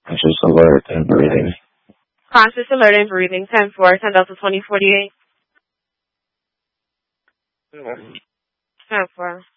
Conscious, alert, and breathing. Conscious, alert, and breathing. 10-4. Send out to 2048. 10-4.